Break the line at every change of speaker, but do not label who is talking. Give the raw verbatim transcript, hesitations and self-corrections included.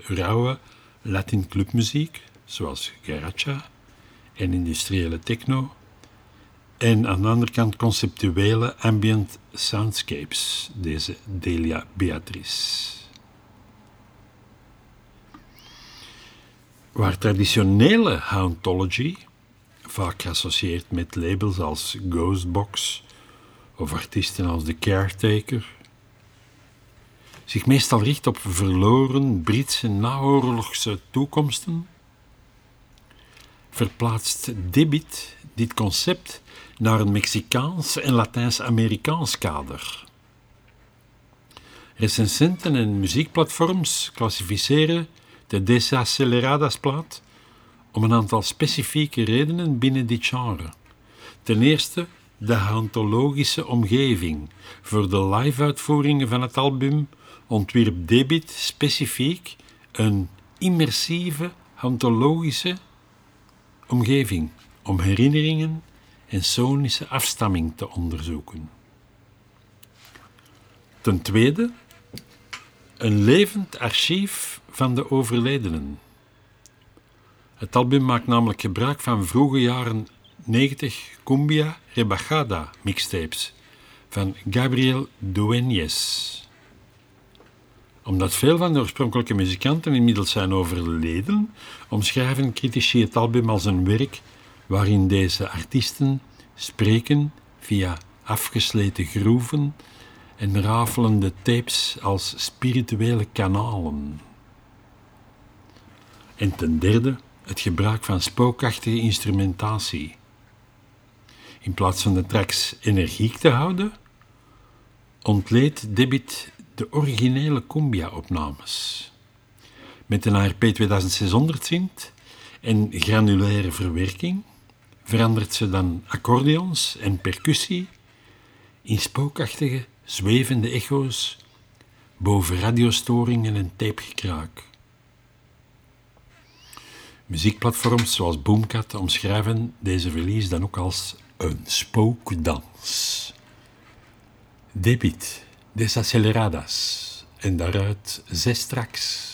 rauwe Latin clubmuziek, zoals Garracha en industriële techno. En aan de andere kant conceptuele ambient soundscapes, deze Delia Beatrice. Waar traditionele hauntology, vaak geassocieerd met labels als Ghostbox of artiesten als The Caretaker, zich meestal richt op verloren Britse naoorlogse toekomsten, verplaatst Debit dit concept naar een Mexicaans en Latijns-Amerikaans kader. Recensenten en muziekplatforms klassificeren de Desaceleradas-plaat om een aantal specifieke redenen binnen dit genre. Ten eerste de hauntologische omgeving. Voor de live-uitvoeringen van het album ontwierp Debit specifiek een immersieve hauntologische omgeving om herinneringen en sonische afstamming te onderzoeken. Ten tweede, een levend archief van de overledenen. Het album maakt namelijk gebruik van vroege jaren negentig cumbia rebajada mixtapes van Gabriel Dueñez. Omdat veel van de oorspronkelijke muzikanten inmiddels zijn overleden, omschrijven critici het album als een werk waarin deze artiesten spreken via afgesleten groeven en rafelende tapes als spirituele kanalen. En ten derde het gebruik van spookachtige instrumentatie. In plaats van de tracks energiek te houden, ontleedt Debit de originele cumbia-opnames. Met een A R P tweeduizend zeshonderd synth en granulaire verwerking verandert ze dan accordeons en percussie in spookachtige, zwevende echo's boven radiostoringen en tapegekraak. Muziekplatforms zoals Boomkat omschrijven deze release dan ook als een spookdans. Debit, Desaceleradas en daaruit zes tracks.